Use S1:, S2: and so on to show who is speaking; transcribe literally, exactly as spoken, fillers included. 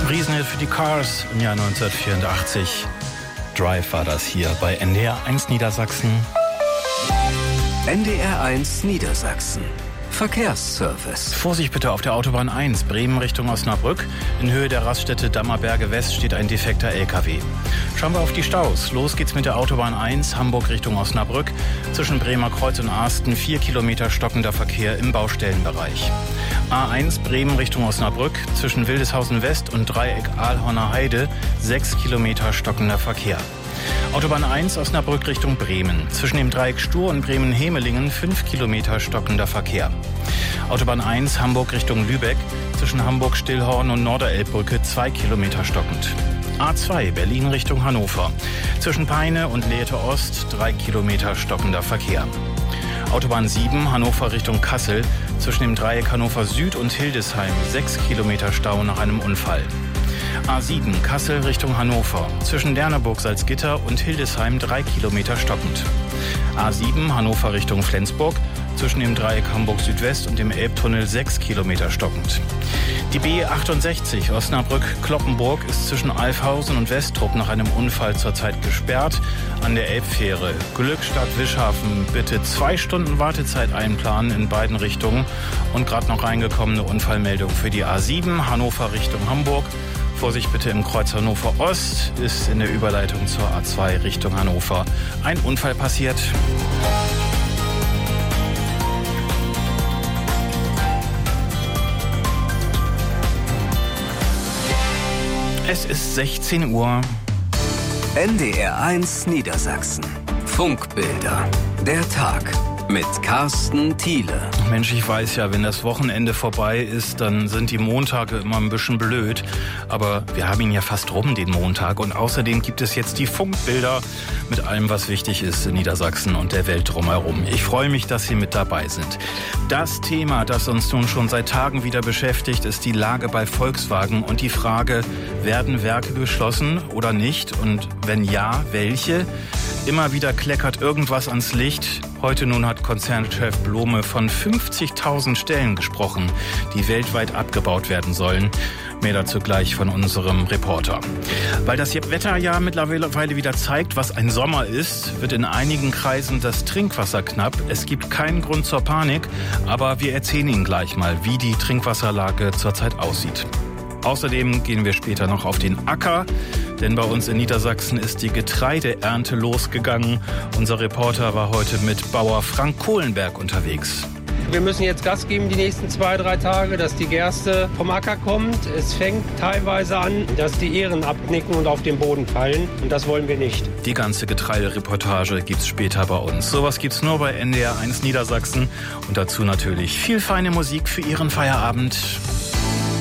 S1: Riesenhit für die Cars im Jahr neunzehnhundertvierundachtzig. Drive war das hier bei N D R eins Niedersachsen.
S2: N D R eins Niedersachsen. Verkehrsservice.
S1: Vorsicht bitte auf der Autobahn eins, Bremen Richtung Osnabrück. In Höhe der Raststätte Dammerberge West steht ein defekter L K W. Schauen wir auf die Staus. Los geht's mit der Autobahn eins, Hamburg Richtung Osnabrück. Zwischen Bremer Kreuz und Arsten vier Kilometer stockender Verkehr im Baustellenbereich. A eins, Bremen Richtung Osnabrück. Zwischen Wildeshausen West und Dreieck Aalhorner Heide sechs Kilometer stockender Verkehr. Autobahn eins, Osnabrück Richtung Bremen. Zwischen dem Dreieck Stur und Bremen-Hemelingen fünf Kilometer stockender Verkehr. Autobahn eins, Hamburg Richtung Lübeck. Zwischen Hamburg-Stillhorn und Norderelbbrücke zwei Kilometer stockend. A zwei, Berlin Richtung Hannover. Zwischen Peine und Lehrte Ost drei Kilometer stockender Verkehr. Autobahn sieben, Hannover Richtung Kassel. Zwischen dem Dreieck Hannover Süd und Hildesheim sechs Kilometer Stau nach einem Unfall. A sieben, Kassel Richtung Hannover. Zwischen Derneburg-Salzgitter und Hildesheim drei Kilometer stockend. A sieben, Hannover Richtung Flensburg. Zwischen dem Dreieck Hamburg Südwest und dem Elbtunnel sechs Kilometer stockend. Die B achtundsechzig Osnabrück-Kloppenburg ist zwischen Alfhausen und Westrup nach einem Unfall zurzeit gesperrt. An der Elbfähre Glückstadt-Wischhafen bitte zwei Stunden Wartezeit einplanen in beiden Richtungen. Und gerade noch reingekommene Unfallmeldung für die A sieben, Hannover Richtung Hamburg. Vorsicht bitte im Kreuz Hannover Ost, ist in der Überleitung zur A zwei Richtung Hannover ein Unfall passiert. Es ist sechzehn Uhr.
S2: N D R eins Niedersachsen. Funkbilder. Der Tag mit Carsten Thiele.
S1: Mensch, ich weiß ja, wenn das Wochenende vorbei ist, dann sind die Montage immer ein bisschen blöd. Aber wir haben ihn ja fast rum, den Montag. Und außerdem gibt es jetzt die Funkbilder mit allem, was wichtig ist in Niedersachsen und der Welt drumherum. Ich freue mich, dass Sie mit dabei sind. Das Thema, das uns nun schon seit Tagen wieder beschäftigt, ist die Lage bei Volkswagen und die Frage, werden Werke geschlossen oder nicht? Und wenn ja, welche? Immer wieder kleckert irgendwas ans Licht. Heute nun hat Konzernchef Blome von fünfzigtausend Stellen gesprochen, die weltweit abgebaut werden sollen. Mehr dazu gleich von unserem Reporter. Weil das Wetter ja mittlerweile wieder zeigt, was ein Sommer ist, wird in einigen Kreisen das Trinkwasser knapp. Es gibt keinen Grund zur Panik, aber wir erzählen Ihnen gleich mal, wie die Trinkwasserlage zurzeit aussieht. Außerdem gehen wir später noch auf den Acker, denn bei uns in Niedersachsen ist die Getreideernte losgegangen. Unser Reporter war heute mit Bauer Frank Kohlenberg unterwegs.
S3: Wir müssen jetzt Gas geben die nächsten zwei, drei Tage, dass die Gerste vom Acker kommt. Es fängt teilweise an, dass die Ähren abknicken und auf den Boden fallen. Und das wollen wir nicht.
S1: Die ganze Getreidereportage gibt's später bei uns. Sowas gibt's nur bei N D R eins Niedersachsen. Und dazu natürlich viel feine Musik für Ihren Feierabend.